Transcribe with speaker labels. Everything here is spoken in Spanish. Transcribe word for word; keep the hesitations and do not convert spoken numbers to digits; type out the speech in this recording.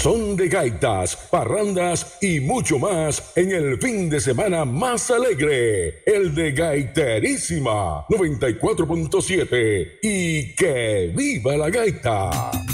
Speaker 1: son de gaitas, parrandas y mucho más en el fin de semana más alegre, el de Gaiterísima noventa y cuatro punto siete. Y que viva la gaita.